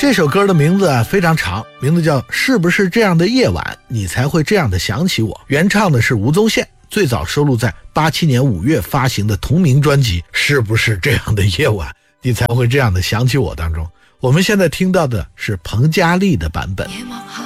这首歌的名字非常长，名字叫《是不是这样的夜晚你才会这样的想起我》，原唱的是吴宗宪，最早收录在87年5月发行的同名专辑《是不是这样的夜晚你才会这样的想起我》当中。我们现在听到的是彭佳丽的版本。